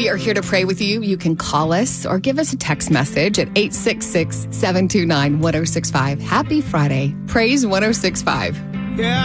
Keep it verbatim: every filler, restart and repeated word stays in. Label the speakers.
Speaker 1: We are here to pray with you. You can call us or give us a text message at eight six six, seven two nine, one oh six five. Happy Friday. Praise one oh six five.
Speaker 2: Yeah.